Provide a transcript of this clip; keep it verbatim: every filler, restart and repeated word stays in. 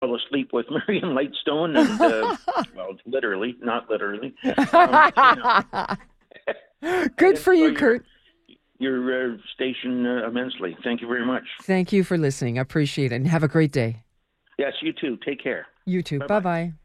fall asleep with Miriam Lightstone, and uh, well, literally, not literally. Um, anyhow, I Good for enjoy you, your Kurt. your uh, station uh, immensely. Thank you very much. Thank you for listening. I appreciate it. And have a great day. Yes, you too. Take care. You too. Bye Bye bye. bye.